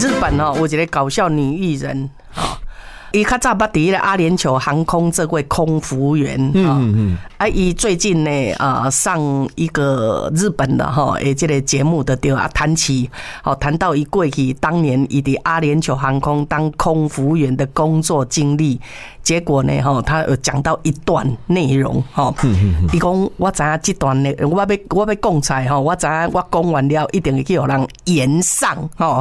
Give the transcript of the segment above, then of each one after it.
日本有一个搞笑女艺人伊较早捌伫咧阿联酋航空这位空服员伊最近呢上一个日本的这个节目的对谈到伊过去当年伊伫阿联酋航空当空服员的工作经历，结果呢他有讲到一段内容伊讲我知影这段呢我要讲出来我知影我讲完了一定会去有人延上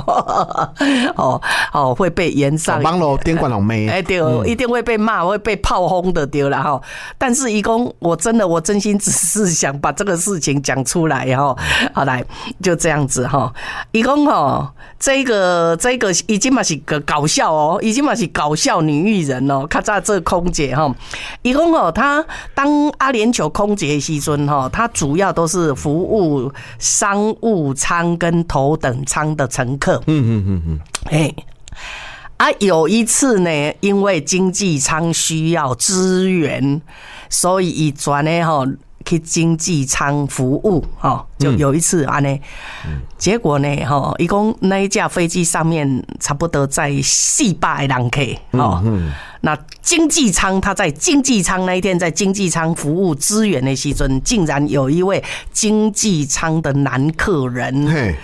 会被延上网络电管龙妹对，一定会被骂，会被炮轰的对啦但是伊讲我真心只是想把这个事情讲出来好来就这样子伊讲这个已经嘛是个搞笑已经嘛是搞笑女艺人较早这空姐伊讲她当阿联酋空姐的时阵她主要都是服务商务舱跟头等舱的乘客有一次呢，因为经济舱需要支援，所以伊转呢去经济舱服务就有一次结果呢伊讲那一架飞机上面差不多在400个人客那经济舱他在经济舱那一天在经济舱服务支援的时阵，竟然有一位经济舱的男客人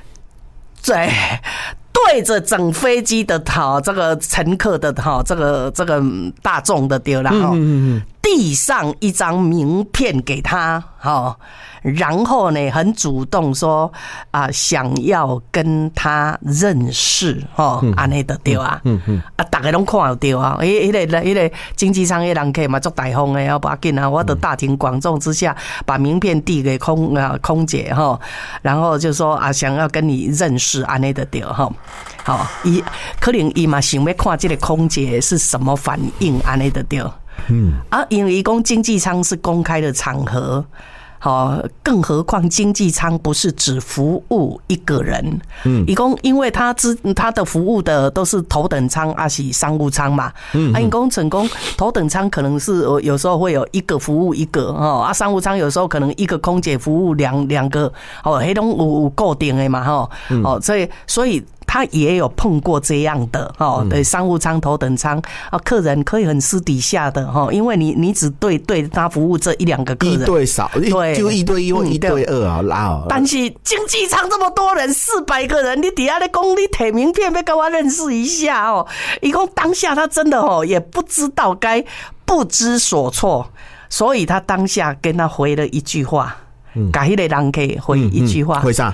对着整飞机的这个乘客的这个大众的对啦递上一张名片给他然后呢很主动说想要跟他认识安尼的对啊大家拢看到对啊迄个经济舱的人客嘛足大方的要把紧我的大庭广众之下把名片递给空姐然后就说想要跟你认识安尼的对可能伊嘛想要看这个空姐是什么反应安尼的对因为伊讲经济舱是公开的场合更何况经济舱不是只服务一个人伊讲因为他的服务的都是头等舱还是商务舱嘛伊讲成功头等舱可能是有时候会有一个服务一个商务舱有时候可能一个空姐服务两个迄种有固定的嘛所以他也有碰过这样的商务舱头等舱客人可以很私底下的因为你只对他服务这一两个客人一对少对就一对一或一对二但是经济舱这么多人400个人你底下的讲你提名片要跟我认识一下伊讲当下他真的也不知道该不知所措，所以他当下跟他回了一句话给那个人客回一句话回啥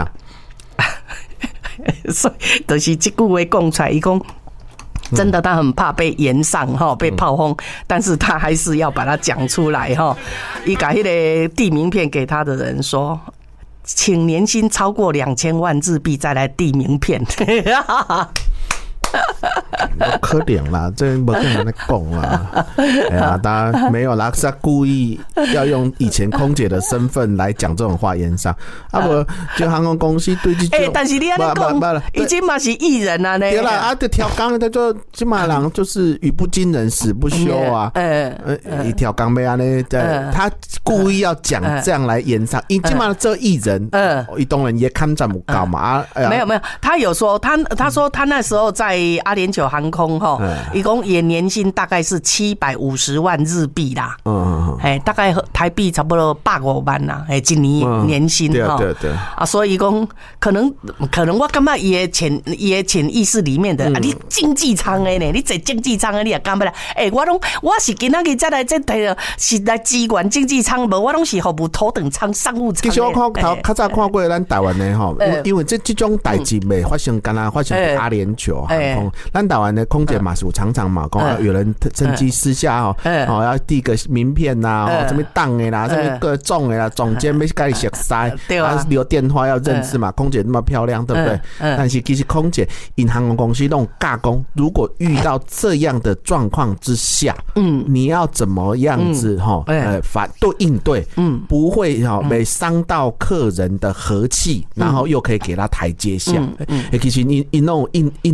所以就是这句话讲出来伊讲真的他很怕被延上被炮轰但是他还是要把它讲出来他把那个递名片给他的人说请年薪超过2000万日币再来递名片可怜啦，这没跟人在讲啦。哎呀，当然没有啦，是他故意要用以前空姐的身份来讲这种话言上。不就航空公司对这种， 但是你安尼讲，已经嘛是艺人啊呢。 对啦，就调岗，他就金马郎就是语不惊人死不休啊。一调岗没安尼，他故意要讲这样来言上，因金马这艺人，一当然也看这么高嘛。 没有，他有说他说他那时候在阿联酋航空一共也年薪大概是750万日币啦，大概台币差不多150万啦，一年年薪对， 所以讲可能我感觉伊的潜意识里面的你经济舱的呢，你坐经济舱的你也干不啦？我是今仔日再来这台是来支援经济舱，无我拢是服务头等舱、商务舱。 其实我较早看过咱台湾的吼，因为这种代志未发生，敢若发生在阿联酋航空。咱台湾的空姐嘛是有常常嘛，讲有人趁机私下要递个名片呐，什么档的啦，什么各种的啦，总监要跟你熟悉，留电话要认识嘛。空姐那么漂亮，对不对？但是其实空姐，航空公司那种尬工，如果遇到这样的状况之下，你要怎么样子都应对，不会没伤到客人的和气，然后又可以给他台阶下。其实你那种应对的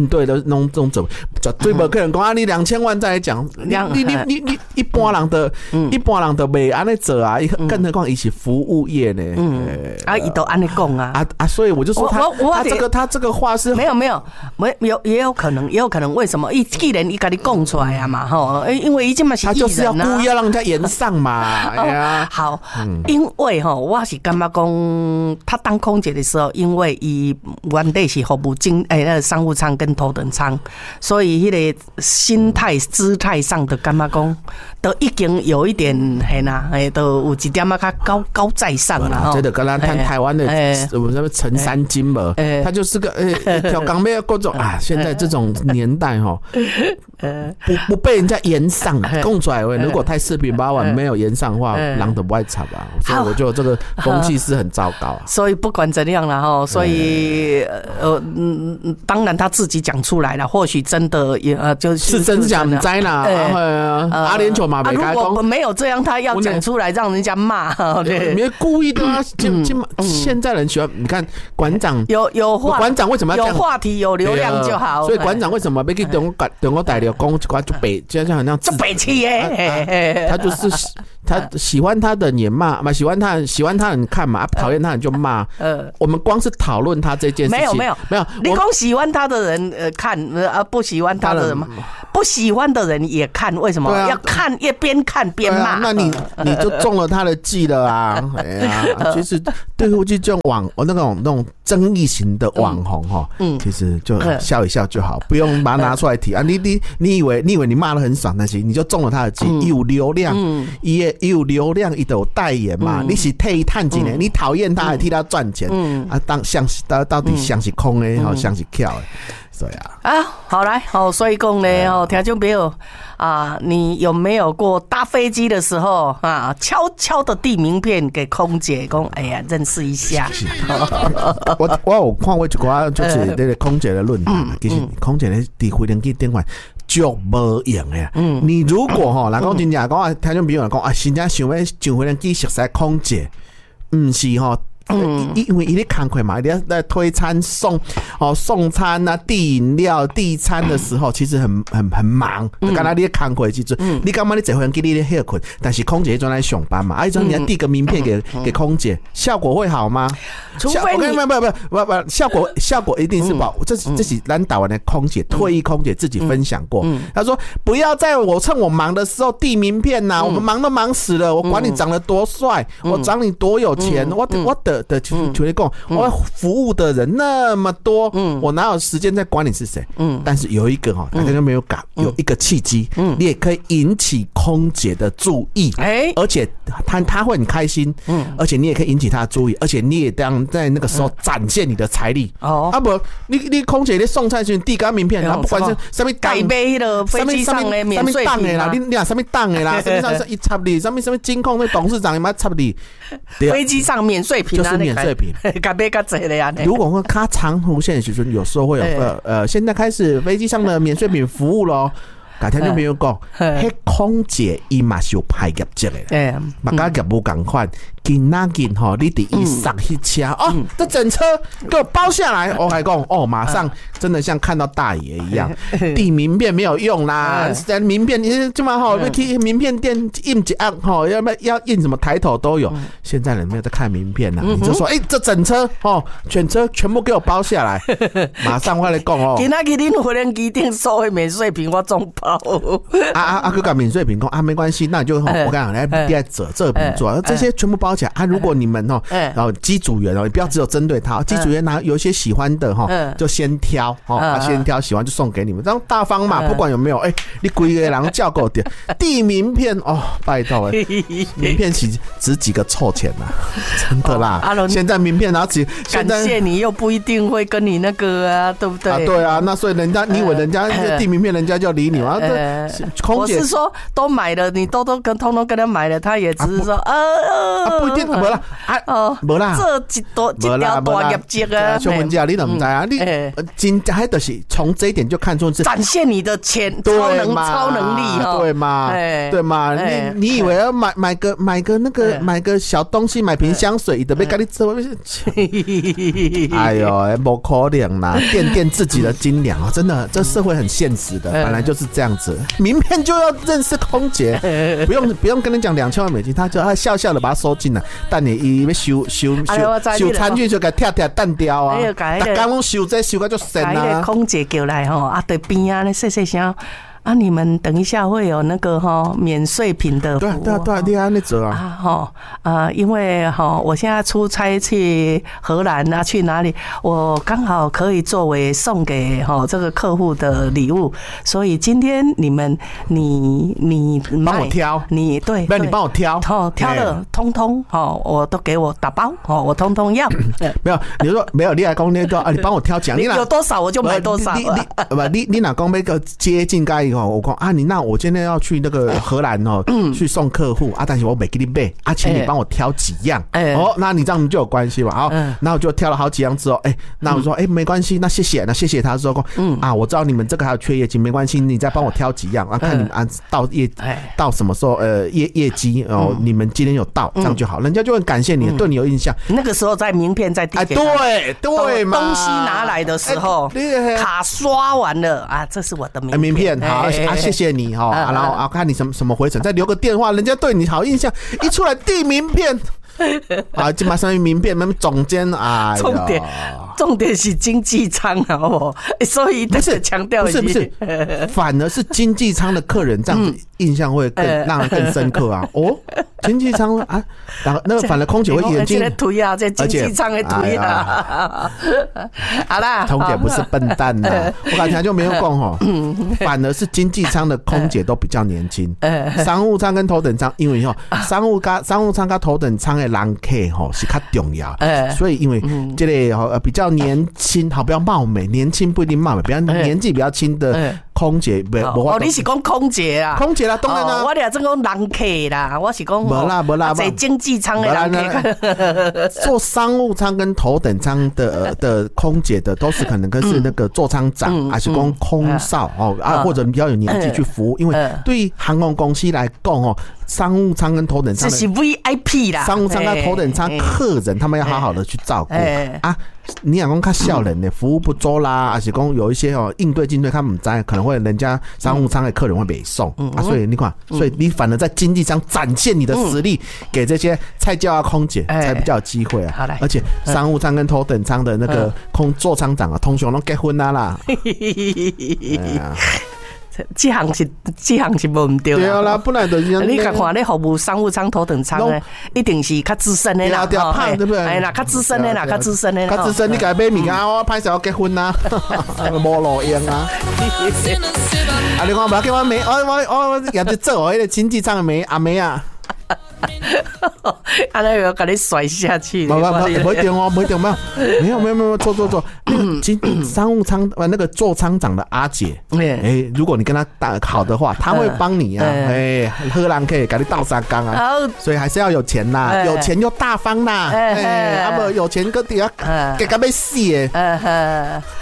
弄这种绝对不可能讲啊！你2000万再来讲，你一般人的没安尼做啊，更何况一起服务业呢？ 伊都安尼讲啊所以我就说他这个话是没有也有可能为什么？既然伊跟你讲出来啊嘛吼，因为伊这么是艺人啊， 他就是要故意要让人家延上嘛。哎呀， 好，因为吼，我是感觉讲他当空姐的时候，因为伊原底是服务那个商务舱跟头等舱，所以迄个心态姿态上的感觉讲，都已经有一点嘿啦，都有一点啊较高在上了。 这个跟他看台湾的什么陈三金嘛，他就是个跳港妹各种啊，现在这种年代哈，不被人家延上供出来，如果太四平八稳没有延上的话，人都不爱吵啊。所以我觉得这个风气是很糟糕。 所以不管怎样啦哈，所以当然他自己讲出来了，或许真的也是真讲不知啦。阿联酋嘛没开工， 如果没有这样，他要讲出来让人家骂， 对，没故意的啊。现在人喜欢你看馆长有话， 馆长为什么要有话题有流量就好？ 所以馆长为什么要去中国大陆讲一寡就北，就像那就北气耶？ 他就是他喜欢他的人也骂嘛，喜欢他的人看嘛，讨厌他的人就骂。我们光是讨论他这件事情， 没有，你光喜欢他的人看，不喜欢他的人吗？不喜欢的人也看，为什么要看？也边看边骂？ 那你就中了他的计了啊！哎呀，其实对付这种那种争议型的网红哈，其实就笑一笑就好，不用把它拿出来提啊。你以为你骂得很爽，但是你就中了他的计，有流量，有流量，伊都有代言嘛。你是替他赚钱的，你讨厌他还替他赚钱啊？到底像是空的，好像是巧的。对好来，所以讲呢，听众朋友啊，你有没有过搭飞机的时候啊，悄悄的递名片给空姐，讲哎呀，认识一下。 我有看过一寡就是那个空姐的论坛，其实空姐的伫飞行机顶管足无用的。你如果人讲真正讲，听众朋友讲啊，真正想要上飞行机熟悉空姐，不是因为伊咧工课嘛，伊咧推餐送餐啊、递饮料、递餐的时候，其实很忙。刚才你咧工课记住，你干嘛你坐飞机你咧休困，但是空姐专来上班嘛，你要递个名片给空姐，效果会好吗？ 除非你不，效果一定是保。这是咱台湾的空姐退役空姐自己分享过，她说不要在趁我忙的时候递名片呐，我们忙都忙死了，我管你长得多帅，我长你多有钱，我就你讲，我服务的人那么多，我哪有时间在管你是谁？但是有一个大家都没有搞，有一个契机，你也可以引起空姐的注意，而且他会很开心，而且你也可以引起他的注意，而且你也当在那个时候展现你的财力。不，你空姐你送菜时递个名片，然后不管是什么改杯的飞机上的免税品啦， 你什么档的啦，什么一插你，什么金控的董事长嘛插你， 飞机上免税品就是免税品，如果说它长途线的时候，有时候会有现在开始飞机上的免税品服务咯。改天就没有讲，迄空姐伊嘛是有派业绩的，嘛甲业务共款。今仔日你第一上一车这整车给我包下来，我还讲马上真的像看到大爷一样，递名片没有用啦，名片你这么好，去名片店印一按要印什么抬头都有。现在人没有在看名片啦，你就说这整车全部给我包下来，马上我来讲今仔日恁飞行机顶所有免税品我总包。 佮讲免税品讲没关系，那你就我跟你讲来别这边做，这些全部包起来。如果你们然后机组员你不要只有针对他，机组员有一些喜欢的就先挑先挑喜欢就送给你们，这样大方嘛，不管有没有你规个人叫够点递名片拜托名片值几个臭钱啊，真的啦。现在名片然后感谢你又不一定会跟你那个啊，对不对？ 对啊，那所以你以为人家递名片人家就理你吗？空姐我是说都买了，你都通通跟他买了，他也只是说不一定，无啦啊，无啦， 这一条大业绩啊！ 小文姐，你都唔知啊？你真还就是从这一点就看出是展现你的超能力哈， 对嘛？对嘛？你以为要买个小东西，买瓶香水，的被跟你做？哎呦，不可能啦！垫自己的斤两啊！真的，这社会很现实的，本来就是这样子。名片就要认识空姐，不用跟你讲$2000万，他笑笑的把它收进来，但你要收餐具就给跳蛋雕啊！大家拢收这收个就神啊！ 空姐叫来吼，啊对边啊咧说声。啊，你们等一下会有那个免税品的服务。 对，你按那走啊。 因为我现在出差去荷兰啊，去哪里，我刚好可以作为送给这个客户的礼物，所以今天你帮我挑， 你对， 不然你帮我挑， 挑的通通我都给我打包我通通要。 没有，你说没有，你来讲那个你帮我挑奖，你有多少我就买多少。 你哪讲那个接近该。我讲啊，那我今天要去那个荷兰去送客户啊，但是我没给你买啊，请你帮我挑几样那你这样就有关系嘛？好，那我就挑了好几样之后，那我说没关系，那谢谢他说我知道你们这个还有缺业绩，没关系，你再帮我挑几样啊，看你们到什么时候业绩你们今天有到，这样就好，人家就很感谢你，对你有印象。 那个时候在名片在递给他， 对嘛， 东西拿来的时候，卡刷完了啊，这是我的名片， 好。谢谢你然后看你什么回程，再留个电话，人家对你好印象，一出来递名片就马上名片，总监重点是经济舱所以不是强调不是，反而是经济舱的客人这样子印象会让人更深刻啊！经济舱啊，然后那个反而空姐会眼睛推啊，这经济舱的推啊，好啦， 空姐不是笨蛋的，我刚才就没有讲反而是经济舱的空姐都比较年轻，商务舱跟头等舱，因为商务舱跟头等舱的人客是较重要，所以因为这个比较年轻，好不要貌美，年轻不一定貌美，比较年纪比较轻的空姐， 你是讲空姐啊？ 空姐啦，当然啦， 我俩真讲人客啦，我是讲没啦， 在经济舱的人客， 坐商务舱跟头等舱的空姐的，都是可能是那个座舱长，还是讲空少或者比较有年纪去服务，因为对于航空公司来讲商务舱跟头等舱这是 VIP 啦， 商务舱跟头等舱客人他们要好好的去照顾你想讲看笑人的服务不周啦，还是讲有一些应对进退他们在可能会人家商务舱的客人会北送所以你看，所以你反而在经济舱展现你的实力给这些菜教空姐才比较有机会啊。而且商务舱跟头等舱的那个座舱长通常都结婚啦。 这行是无唔对啦，啦，本来就是你看你服务商务舱、头等舱的，一定是较资深的啦， 对不对？ 哎啦，较资深的啦，较资深， 你该买物件，我拍摄我结婚啦，无路用啊！你看无叫我妹，我也是做迄个经济舱的妹阿妹啊。 那个给你甩下去， 不一定没有，错。那个商务舱那个座舱长的阿姐，如果你跟他打好的话，他会帮你啊，荷兰可以给你倒三缸啊，所以还是要有钱呐，有钱又大方呐，不有钱个底下给他被死